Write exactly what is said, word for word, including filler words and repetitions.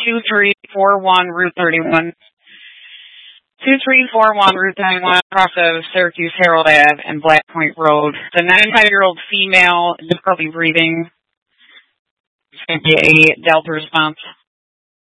two three four one Route thirty-one. two three four one Route thirty-one, across of Syracuse Herald Ave and Black Point Road. The ninety-five-year-old female, difficulty breathing. It's going to be a Delta response.